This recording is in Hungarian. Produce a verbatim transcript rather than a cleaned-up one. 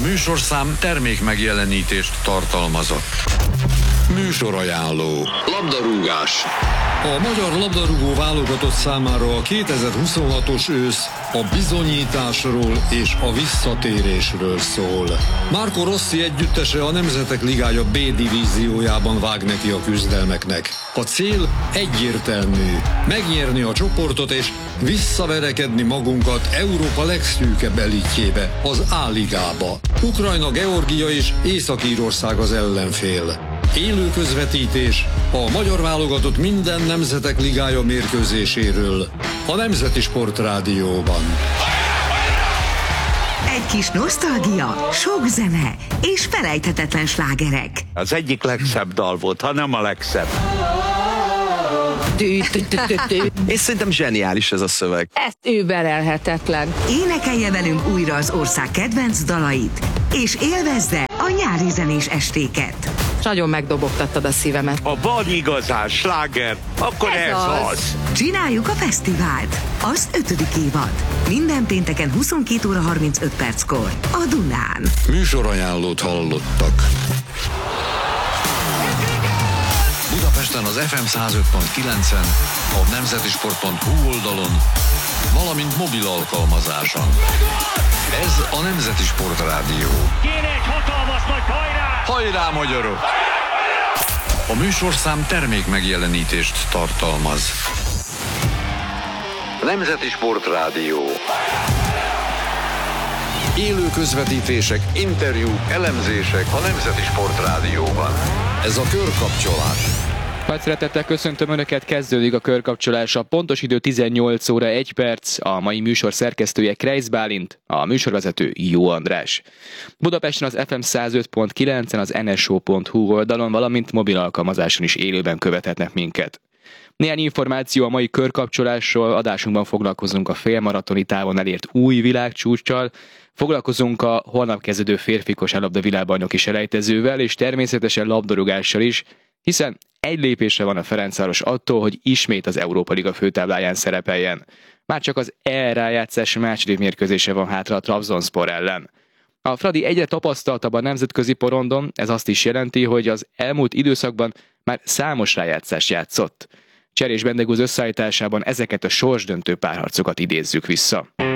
műsorszám termék megjelenítést tartalmazott. Műsorajánló. Labdarúgás. A magyar labdarúgó válogatott számára a kétezer-huszonhatos ősz a bizonyításról és a visszatérésről szól. Marco Rossi együttese a Nemzetek Ligája B divíziójában vág neki a küzdelmeknek. A cél egyértelmű: megnyerni a csoportot és visszaverekedni magunkat Európa legszűkebb elitjébe, az A-ligába. Ukrajna, Georgia és Észak-Írország az ellenfél. Élő közvetítés a magyar válogatott minden Nemzetek Ligája mérkőzéséről a Nemzeti Sport Rádióban. Egy kis nosztalgia, sok zene és felejthetetlen slágerek. Az egyik legszebb dal volt, ha nem a legszebb. És szerintem zseniális ez a szöveg. Ez überelhetetlen. Énekelje velünk újra az ország kedvenc dalait, és élvezze a nyári zenés estéket. Nagyon megdobogtattad a szívemet. Ha van igazán sláger, akkor ez, ez az. az. Csináljuk a fesztivált. Az ötödik évad. Minden pénteken huszonkét óra harmincöt perckor a Dunán. Műsorajánlót hallottak. Budapesten az ef em száz öt pont kilencen, a nemzetisport pont hu oldalon, valamint mobil alkalmazáson. Ez a Nemzeti Sport Rádió. Kéne egy hatalmas nagy hajrá! Hajrá, magyarok! A műsorszám termék megjelenítést tartalmaz. Nemzeti Sport Rádió. Élő közvetítések, interjúk, elemzések a Nemzeti Sport Rádióban. Ez a körkapcsolás. Nagy szeretettel köszöntöm Önöket, kezdődik a körkapcsolás. A pontos idő tizennyolc óra egy perc, a mai műsor szerkesztője Kreisz Bálint, a műsorvezető Jó András. Budapesten az ef em száz öt pont kilencen, az en es o pont hu oldalon, valamint mobil alkalmazáson is élőben követhetnek minket. Néhány információ a mai körkapcsolásról, adásunkban foglalkozunk a félmaratoni távon elért új világcsúccsal, foglalkozunk a holnap kezdődő férfi kosárlabda világbajnoki selejtezővel, és természetesen labdarúgással is, hiszen egy lépésre van a Ferencváros attól, hogy ismét az Európa Liga főtábláján szerepeljen. Már csak az E-rájátszás második mérkőzése van hátra a Trabzonspor ellen. A Fradi egyre tapasztaltabb a nemzetközi porondon, ez azt is jelenti, hogy az elmúlt időszakban már számos rájátszást játszott. Cserés Bendegúz összeállításában ezeket a sorsdöntő párharcokat idézzük vissza.